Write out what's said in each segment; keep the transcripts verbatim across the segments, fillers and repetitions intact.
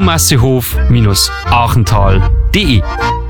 biomassehof Bindestrich achental punkt de.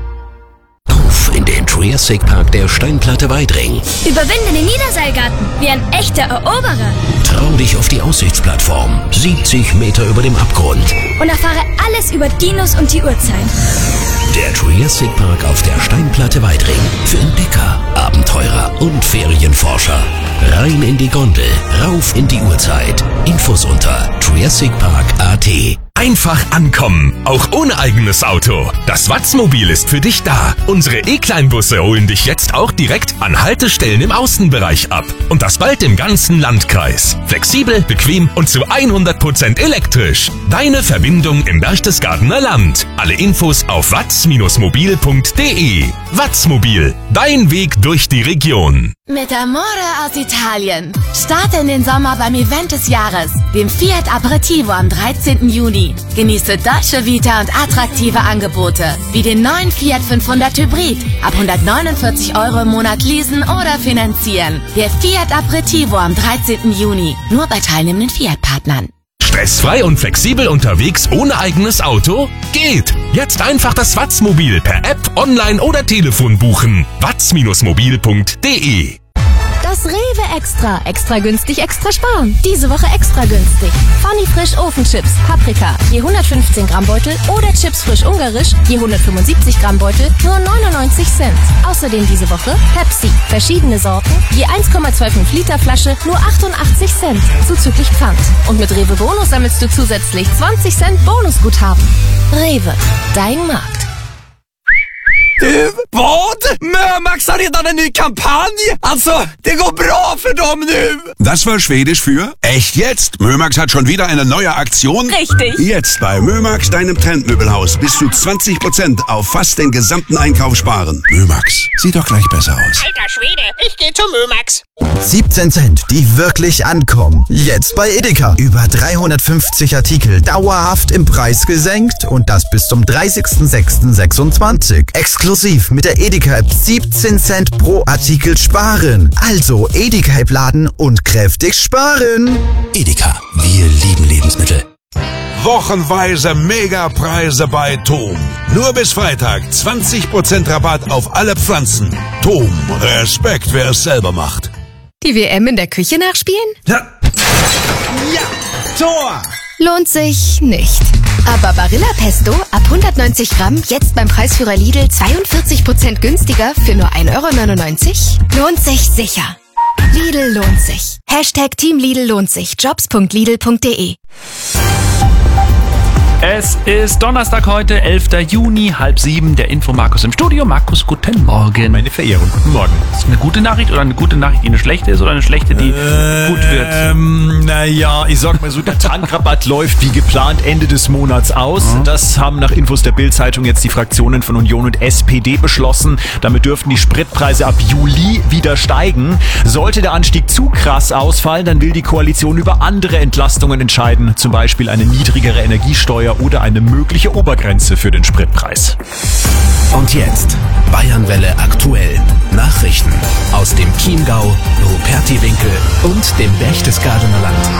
Auf in den Triassic Park der Steinplatte Weidring. Überwinde den Niederseilgarten wie ein echter Eroberer. Trau dich auf die Aussichtsplattform, siebzig Meter über dem Abgrund. Und erfahre alles über Dinos und die Urzeit. Der Triassic Park auf der Steinplatte Weidring. Für Entdecker, Abenteurer und Ferienforscher. Rein in die Gondel, rauf in die Urzeit. Infos unter triassic park punkt a t. Einfach ankommen, auch ohne eigenes Auto. Das Watzmobil ist für dich da. Unsere E-Kleinbusse holen dich jetzt auch direkt an Haltestellen im Außenbereich ab. Und das bald im ganzen Landkreis. Flexibel, bequem und zu hundert Prozent elektrisch. Deine Verbindung im Berchtesgadener Land. Alle Infos auf watz mobil punkt de. Watzmobil, dein Weg durch die Region. Mit Amore aus Italien. Starte in den Sommer beim Event des Jahres, dem Fiat Aperitivo am dreizehnten Juni. Genieße Dolce Vita und attraktive Angebote, wie den neuen Fiat fünfhundert Hybrid, ab hundertneunundvierzig Euro im Monat leasen oder finanzieren. Der Fiat Aperitivo am dreizehnten Juni, nur bei teilnehmenden Fiat-Partnern. Stressfrei und flexibel unterwegs ohne eigenes Auto? Geht! Jetzt einfach das Watzmobil per App, online oder Telefon buchen. watz mobil punkt de. Das Rewe Extra. Extra günstig, extra sparen. Diese Woche extra günstig. Funny Frisch Ofenchips, Paprika, je hundertfünfzehn Gramm Beutel oder Chips frisch ungarisch, je hundertfünfundsiebzig Gramm Beutel, nur neunundneunzig Cent. Außerdem diese Woche Pepsi, verschiedene Sorten, je eins Komma fünfundzwanzig Liter Flasche, nur achtundachtzig Cent, zuzüglich Pfand. Und mit Rewe Bonus sammelst du zusätzlich zwanzig Cent Bonusguthaben. Rewe, dein Markt. Du, vad? Mömax har redan en ny kampanj! Alltså, det går bra för dem nu! Das war Schwedisch für echt jetzt. Mömax hat schon wieder eine neue Aktion. Richtig. Jetzt bei Mömax, deinem Trendmöbelhaus, bis zu zwanzig Prozent auf fast den gesamten Einkauf sparen. Mömax, sieht doch gleich besser aus. Alter Schwede, ich geh zu Mömax. siebzehn Cent, die wirklich ankommen. Jetzt bei Edeka. Über dreihundertfünfzig Artikel dauerhaft im Preis gesenkt und das bis zum dreißigsten sechsten sechsundzwanzig. Exklusiv mit der Edeka-App siebzehn Cent pro Artikel sparen. Also Edeka-App laden und kräftig sparen. Edeka, wir lieben Lebensmittel. Wochenweise Megapreise bei Tom. Nur bis Freitag zwanzig Prozent Rabatt auf alle Pflanzen. Tom, Respekt, wer es selber macht. Die W M in der Küche nachspielen? Ja! Ja! Tor! Lohnt sich nicht. Aber Barilla Pesto ab hundertneunzig Gramm jetzt beim Preisführer Lidl zweiundvierzig Prozent günstiger für nur ein Euro neunundneunzig? Lohnt sich sicher. Lidl lohnt sich. Hashtag Team Lidl lohnt sich. jobs punkt lidl punkt de. Es ist Donnerstag heute, elfter Juni, halb sieben. Der Info Markus im Studio. Markus, guten Morgen. Meine Verehrung, guten Morgen. Ist eine gute Nachricht oder eine gute Nachricht, die eine schlechte ist oder eine schlechte, die äh, gut wird? Ähm, naja, ich sag mal so, der Tankrabatt läuft wie geplant Ende des Monats aus. Mhm. Das haben nach Infos der Bild-Zeitung jetzt die Fraktionen von Union und S P D beschlossen. Damit dürften die Spritpreise ab Juli wieder steigen. Sollte der Anstieg zu krass ausfallen, dann will die Koalition über andere Entlastungen entscheiden. Zum Beispiel eine niedrigere Energiesteuer oder eine mögliche Obergrenze für den Spritpreis. Und jetzt Bayernwelle aktuell. Nachrichten aus dem Chiemgau, Rupertiwinkel und dem Berchtesgadener Land.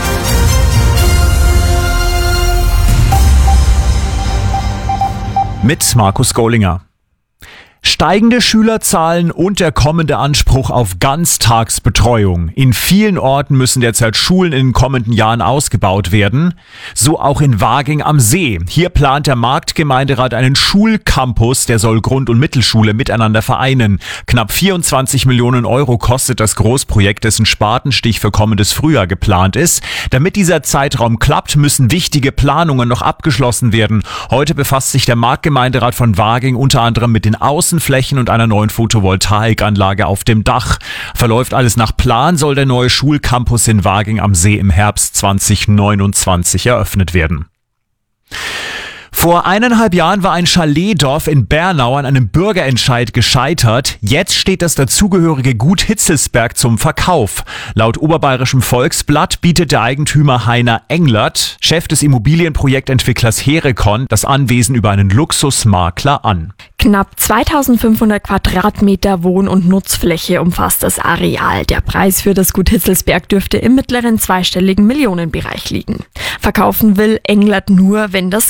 Mit Markus Gollinger. Steigende Schülerzahlen und der kommende Anspruch auf Ganztagsbetreuung. In vielen Orten müssen derzeit Schulen in den kommenden Jahren ausgebaut werden. So auch in Waging am See. Hier plant der Marktgemeinderat einen Schulcampus, der soll Grund- und Mittelschule miteinander vereinen. Knapp vierundzwanzig Millionen Euro kostet das Großprojekt, dessen Spatenstich für kommendes Frühjahr geplant ist. Damit dieser Zeitraum klappt, müssen wichtige Planungen noch abgeschlossen werden. Heute befasst sich der Marktgemeinderat von Waging unter anderem mit den Außen Flächen und einer neuen Photovoltaikanlage auf dem Dach. Verläuft alles nach Plan, soll der neue Schulcampus in Waging am See im Herbst zwanzig neunundzwanzig eröffnet werden. Vor eineinhalb Jahren war ein Chaletdorf in Bernau an einem Bürgerentscheid gescheitert. Jetzt steht das dazugehörige Gut Hitzelsberg zum Verkauf. Laut Oberbayerischem Volksblatt bietet der Eigentümer Heiner Englert, Chef des Immobilienprojektentwicklers Herecon, das Anwesen über einen Luxusmakler an. Knapp zweitausendfünfhundert Quadratmeter Wohn- und Nutzfläche umfasst das Areal. Der Preis für das Gut Hitzelsberg dürfte im mittleren zweistelligen Millionenbereich liegen. Verkaufen will Englert nur, wenn das Geld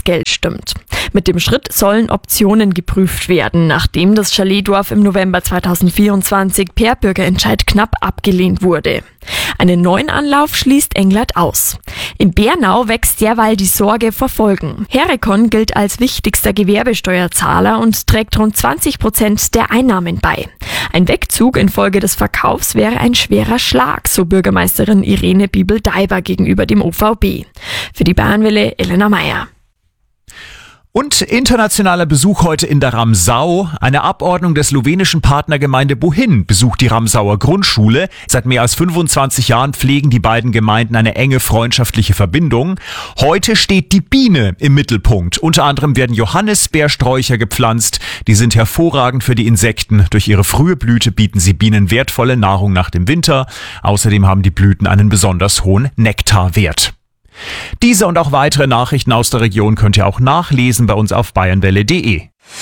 zugestimmt. Mit dem Schritt sollen Optionen geprüft werden, nachdem das Chaletdorf im November zweitausendvierundzwanzig per Bürgerentscheid knapp abgelehnt wurde. Einen neuen Anlauf schließt Englert aus. In Bernau wächst derweil die Sorge vor Folgen. Herecon gilt als wichtigster Gewerbesteuerzahler und trägt rund zwanzig Prozent der Einnahmen bei. Ein Wegzug infolge des Verkaufs wäre ein schwerer Schlag, so Bürgermeisterin Irene Biebel-Daiber gegenüber dem O V B. Für die Bayernwelle Elena Meyer. Und internationaler Besuch heute in der Ramsau. Eine Abordnung der slowenischen Partnergemeinde Bohin besucht die Ramsauer Grundschule. Seit mehr als fünfundzwanzig Jahren pflegen die beiden Gemeinden eine enge freundschaftliche Verbindung. Heute steht die Biene im Mittelpunkt. Unter anderem werden Johannisbeersträucher gepflanzt. Die sind hervorragend für die Insekten. Durch ihre frühe Blüte bieten sie Bienen wertvolle Nahrung nach dem Winter. Außerdem haben die Blüten einen besonders hohen Nektarwert. Diese und auch weitere Nachrichten aus der Region könnt ihr auch nachlesen bei uns auf bayernwelle punkt de.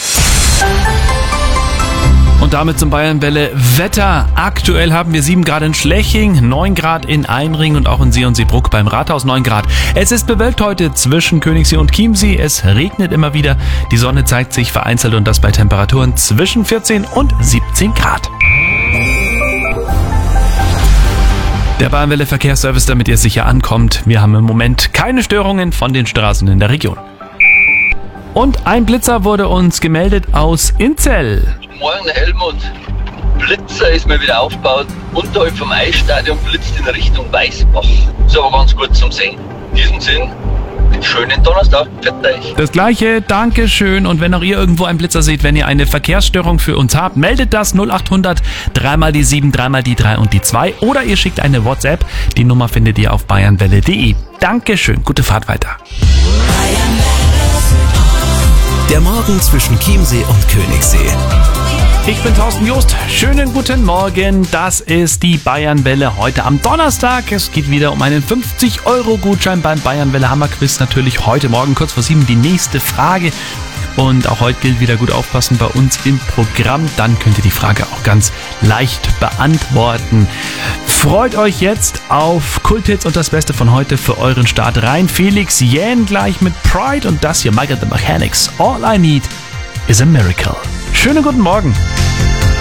Und damit zum Bayernwelle Wetter. Aktuell haben wir sieben Grad in Schleching, neun Grad in Einring und auch in See und Seebruck beim Rathaus neun Grad. Es ist bewölkt heute zwischen Königssee und Chiemsee. Es regnet immer wieder. Die Sonne zeigt sich vereinzelt und das bei Temperaturen zwischen vierzehn und siebzehn Grad. Der Bayernwelle Verkehrsservice, damit ihr sicher ankommt. Wir haben im Moment keine Störungen von den Straßen in der Region. Und ein Blitzer wurde uns gemeldet aus Inzell. Guten Morgen, Helmut. Blitzer ist mal wieder aufgebaut. Unterhalb vom Eisstadion blitzt in Richtung Weißbach. Ist aber ganz gut zum Sehen. In diesem Sinn, schönen Donnerstag. Fett euch. Das gleiche, Dankeschön. Und wenn auch ihr irgendwo einen Blitzer seht, wenn ihr eine Verkehrsstörung für uns habt, meldet das null acht hundert, dreimal die sieben, dreimal die drei und die zwei. Oder ihr schickt eine WhatsApp. Die Nummer findet ihr auf bayernwelle punkt de. Dankeschön. Gute Fahrt weiter. Der Morgen zwischen Chiemsee und Königssee. Ich bin Thorsten Joost. Schönen guten Morgen. Das ist die Bayernwelle heute am Donnerstag. Es geht wieder um einen fünfzig Euro Gutschein beim Bayernwelle Hammerquiz. Natürlich heute Morgen kurz vor sieben die nächste Frage. Und auch heute gilt wieder gut aufpassen bei uns im Programm. Dann könnt ihr die Frage auch ganz leicht beantworten. Freut euch jetzt auf Kulthits und das Beste von heute für euren Start rein. Felix Jähn gleich mit Pride und das hier Michael the Mechanics. All I Need is a Miracle. Schönen guten Morgen.